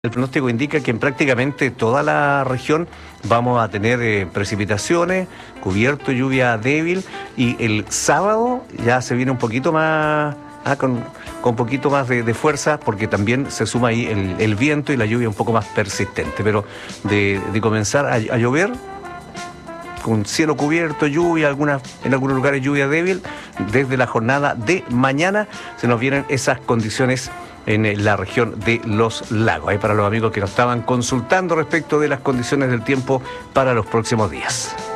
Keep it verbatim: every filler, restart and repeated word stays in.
El pronóstico indica que en prácticamente toda la región vamos a tener eh, precipitaciones, cubierto, lluvia débil, y el sábado ya se viene un poquito más, ah, con, con un poquito más de, de fuerza, porque también se suma ahí el, el viento y la lluvia un poco más persistente. Pero de, de comenzar a, a llover, con cielo cubierto, lluvia, algunas, en algunos lugares lluvia débil, desde la jornada de mañana se nos vienen esas condiciones en la región de los lagos. Ahí para los amigos que nos estaban consultando respecto de las condiciones del tiempo para los próximos días.